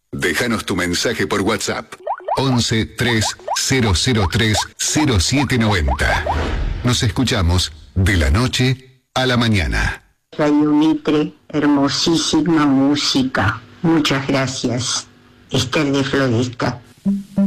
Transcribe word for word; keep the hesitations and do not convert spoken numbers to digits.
Déjanos tu mensaje por WhatsApp. once tres cero cero tres cero siete noventa. Nos escuchamos de la noche a la mañana. Radio Mitre, hermosísima música. Muchas gracias. Esther de Floresta.